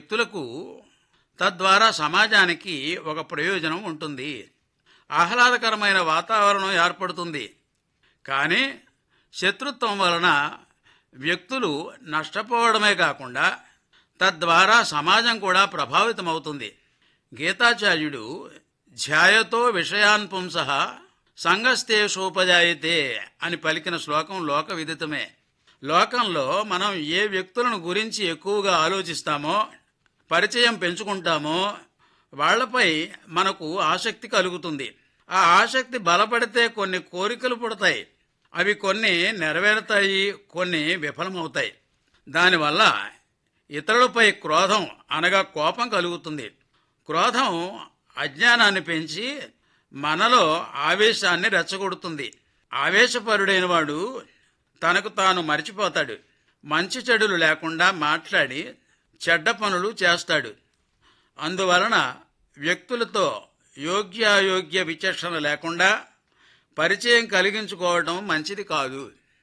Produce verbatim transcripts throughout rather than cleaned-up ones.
వ్యక్తులకు, తద్వారా సమాజానికి ఒక ప్రయోజనం ఉంటుంది. ఆహ్లాదకరమైన వాతావరణం ఏర్పడుతుంది. కానీ శత్రుత్వం వలన వ్యక్తులు నష్టపోవడమే కాకుండా తద్వారా సమాజం కూడా ప్రభావితమవుతుంది. గీతాచార్యుడు ధ్యాయతో విషయాన్ పుంసః సంగస్తేషోపజాయతే అని పలికిన శ్లోకం లోక విదితమే. లోకంలో మనం ఏ వ్యక్తులను గురించి ఎక్కువగా ఆలోచిస్తామో, పరిచయం పెంచుకుంటామో వాళ్లపై మనకు ఆసక్తి కలుగుతుంది. ఆ ఆసక్తి బలపడితే కొన్ని కోరికలు పుడతాయి. అవి కొన్ని నెరవేరుతాయి, కొన్ని విఫలమవుతాయి. దానివల్ల ఇతరులపై క్రోధం అనగా కోపం కలుగుతుంది. క్రోధం అజ్ఞానాన్ని పెంచి మనలో ఆవేశాన్ని రెచ్చగొడుతుంది. ఆవేశపరుడైన వాడు తనకు తాను మరిచిపోతాడు. మంచి చెడులు లేకుండా మాట్లాడి చెడ్డ పనులు చేస్తాడు. అందువలన వ్యక్తులతో యోగ్యాయోగ్య విచక్షణ లేకుండా పరిచయం కలిగించుకోవడం మంచిది కాదు.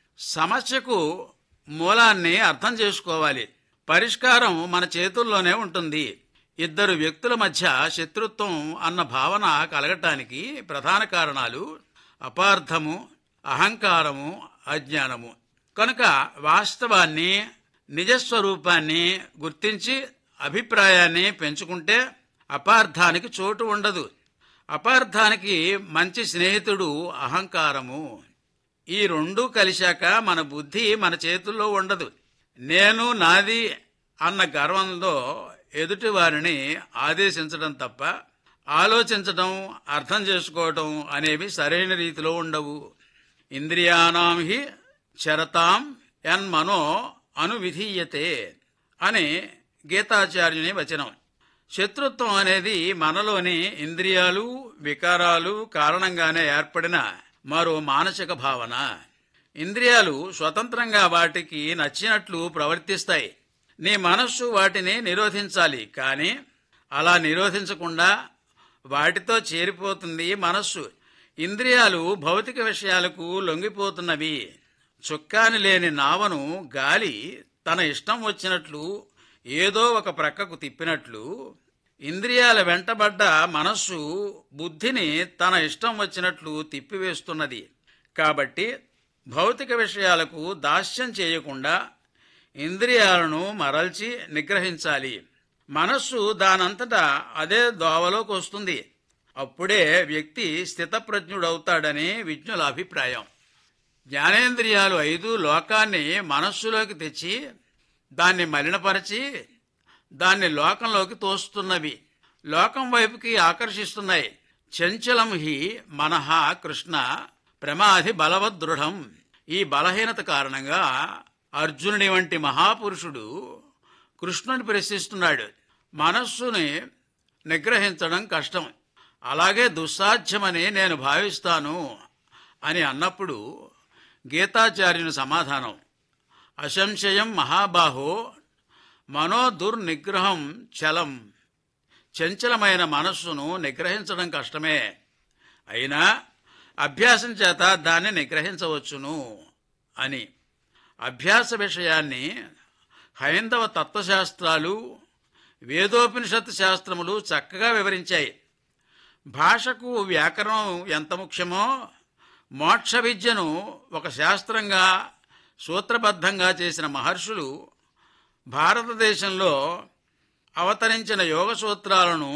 సమస్యకు మూలాన్ని అర్థం చేసుకోవాలి. పరిష్కారం మన చేతుల్లోనే ఉంటుంది. ఇద్దరు వ్యక్తుల మధ్య శత్రుత్వం అన్న భావన కలగటానికి ప్రధాన కారణాలు అపార్థము, అహంకారము, అజ్ఞానము. కనుక వాస్తవాన్ని, నిజస్వరూపాన్ని గుర్తించి అభిప్రాయాన్ని పెంచుకుంటే అపార్థానికి చోటు ఉండదు. అపార్థానికి మంచి స్నేహితుడు అహంకారము. ఈ రెండూ కలిశాక మన బుద్ధి మన చేతుల్లో ఉండదు. నేను, నాది అన్న గర్వంలో ఎదుటి వారిని ఆదేశించడం తప్ప ఆలోచించడం, అర్థం చేసుకోవడం అనేవి సరైన రీతిలో ఉండవు. ఇంద్రియాణం హి చరతాం యన్మనో అనువిధీయతే అని గీతాచార్యుని వచనం. శత్రుత్వం అనేది మనలోని ఇంద్రియాలు, వికారాలు కారణంగానే ఏర్పడిన మరో మానసిక భావన. ఇంద్రియాలు స్వతంత్రంగా వాటికి నచ్చినట్లు ప్రవర్తిస్తాయి. నీ మనస్సు వాటిని నిరోధించాలి. కానీ అలా నిరోధించకుండా వాటితో చేరిపోతుంది మనస్సు. ఇంద్రియాలు భౌతిక విషయాలకు లొంగిపోతున్నవి. చుక్కాని లేని నావను గాలి తన ఇష్టం వచ్చినట్లు ఏదో ఒక ప్రక్కకు తిప్పినట్లు ఇంద్రియాల వెంటబడ్డ మనస్సు బుద్ధిని తన ఇష్టం వచ్చినట్లు తిప్పివేస్తున్నది. కాబట్టి భౌతిక విషయాలకు దాస్యం చేయకుండా ఇంద్రియాలను మరల్చి నిగ్రహించాలి. మనస్సు దానంతటా అదే దోవలోకి వస్తుంది. అప్పుడే వ్యక్తి స్థితప్రజ్ఞుడవుతాడని విజ్ఞుల అభిప్రాయం. జ్ఞానేంద్రియాలు ఐదు లోకాన్ని మనస్సులోకి తెచ్చి దాన్ని మలినపరచి దాన్ని లోకంలోకి తోస్తున్నవి, లోకం వైపుకి ఆకర్షిస్తున్నాయి. చంచలం హి మనః కృష్ణ ప్రమాధి బలవదృఢం. ఈ బలహీనత కారణంగా అర్జునుడి వంటి మహాపురుషుడు కృష్ణుని ప్రశ్నిస్తున్నాడు. మనస్సుని నిగ్రహించడం కష్టం, అలాగే దుస్సాధ్యమని నేను భావిస్తాను అని అన్నప్పుడు గీతాచార్యుని సమాధానం అసంశయం మహాబాహో మనో దుర్నిగ్రహం చలం. చంచలమైన మనస్సును నిగ్రహించడం కష్టమే, అయినా అభ్యాసం చేత దాన్ని నిగ్రహించవచ్చును అని. అభ్యాస విషయాన్ని హైందవ తత్వశాస్త్రాలు, వేదోపనిషత్ శాస్త్రములు చక్కగా వివరించాయి. భాషకు వ్యాకరణం ఎంత ముఖ్యమో మోక్ష విద్యను ఒక శాస్త్రంగా సూత్రబద్ధంగా చేసిన మహర్షులు భారతదేశంలో అవతరించిన యోగ సూత్రాలను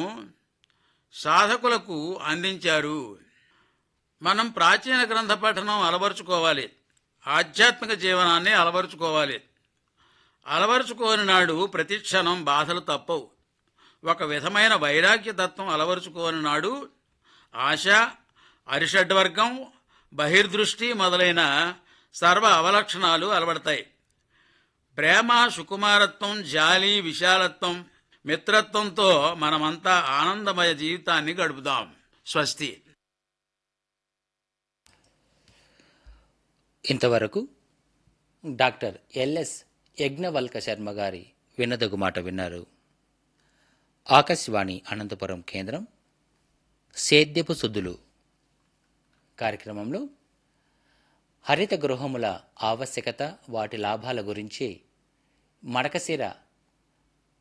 సాధకులకు అందించారు. మనం ప్రాచీన గ్రంథ పఠనం అలవరుచుకోవాలి, ఆధ్యాత్మిక జీవనాన్ని అలవరుచుకోవాలి. అలవరుచుకోని నాడు ప్రతిక్షణం బాధలు తప్పవు. ఒక విధమైన వైరాగ్యతత్వం అలవరుచుకోని నాడు ఆశ, అరిషడ్వర్గం, బహిర్దృష్టి మొదలైన సర్వ అవలక్షణాలు అలవడతాయి. ప్రేమ, సుకుమారత్వం, జాలి, విశాలత్వం, మిత్రత్వంతో మనమంతా ఆనందమయ జీవితాన్ని గడుపుదాం. స్వస్తి. ఇంతవరకు డాక్టర్ ఎల్ఎస్ యజ్ఞవల్క శర్మ గారి వినదగు మాట విన్నారు. ఆకాశవాణి అనంతపురం కేంద్రం సేద్యపు సుద్దులు కార్యక్రమంలో హరిత గృహముల ఆవశ్యకత, వాటి లాభాల గురించి మడకశిర